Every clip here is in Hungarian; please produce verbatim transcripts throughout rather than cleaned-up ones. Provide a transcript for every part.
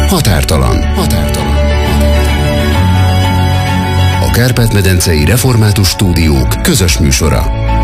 Határtalan. Határtalan. A Kárpát-medencei Református Stúdiók közös műsora.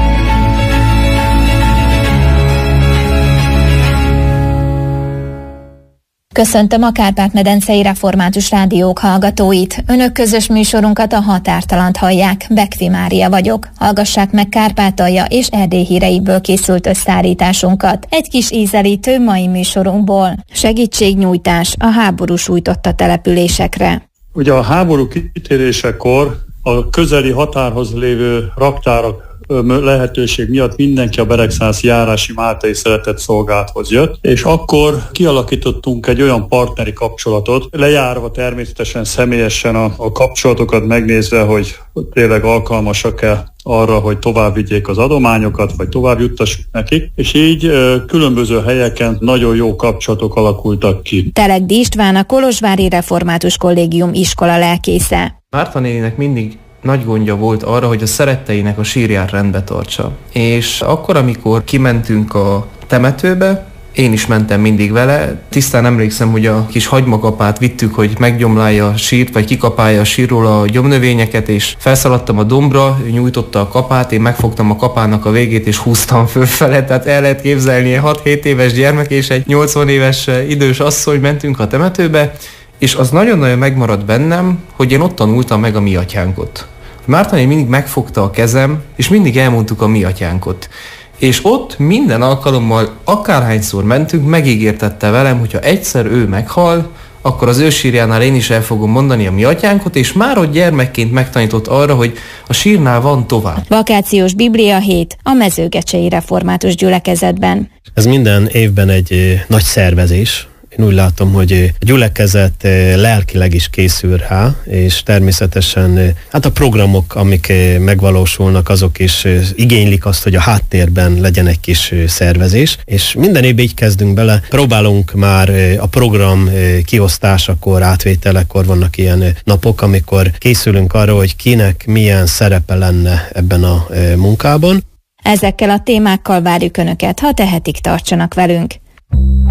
Köszöntöm a Kárpát-medencei Református Rádiók hallgatóit. Önök közös műsorunkat, a Határtalant hallják. Bekvi Mária vagyok. Hallgassák meg Kárpátalja és Erdély híreiből készült összeállításunkat. Egy kis ízelítő mai műsorunkból. Segítségnyújtás a háború sújtotta településekre. Ugye a háború kitérésekor a közeli határhoz lévő raktárak lehetőség miatt mindenki a Beregszánaszi járási Máltai Szeretett Szolgálathoz jött, és akkor kialakítottunk egy olyan partneri kapcsolatot, lejárva természetesen személyesen a, a kapcsolatokat megnézve, hogy tényleg alkalmasak-e arra, hogy tovább vigyék az adományokat, vagy tovább juttassuk nekik, és így ö, különböző helyeken nagyon jó kapcsolatok alakultak ki. Telegdi István, a Kolozsvári Református Kollégium iskola lelkésze. Márta néninek mindig nagy gondja volt arra, hogy a szeretteinek a sírját rendbe tartsa. És akkor, amikor kimentünk a temetőbe, én is mentem mindig vele. Tisztán emlékszem, hogy a kis hagymakapát vittük, hogy meggyomlálja a sírt, vagy kikapálja a sírról a gyomnövényeket, és felszaladtam a dombra, ő nyújtotta a kapát, én megfogtam a kapának a végét, és húztam fölfele. Tehát el lehet képzelni, egy hat-hét éves gyermek és egy nyolcvan éves idős asszony mentünk a temetőbe, és az nagyon-nagyon megmaradt bennem, hogy én ott tanultam meg a mi atyánkot. Márta néni mindig megfogta a kezem, és mindig elmondtuk a mi atyánkot. És ott minden alkalommal, akárhányszor mentünk, megígértette velem, hogyha egyszer ő meghal, akkor az ő sírjánál én is el fogom mondani a mi atyánkot, és már ott gyermekként megtanított arra, hogy a sírnál van tovább. Vakációs Biblia hét a Mezőgecsei Református Gyülekezetben. Ez minden évben egy nagy szervezés. Én úgy látom, hogy a gyülekezet lelkileg is készül rá, és természetesen hát a programok, amik megvalósulnak, azok is igénylik azt, hogy a háttérben legyen egy kis szervezés, és minden évben így kezdünk bele. Próbálunk már a program kiosztásakor, átvételekor, vannak ilyen napok, amikor készülünk arra, hogy kinek milyen szerepe lenne ebben a munkában. Ezekkel a témákkal várjuk Önöket, ha tehetik, tartsanak velünk.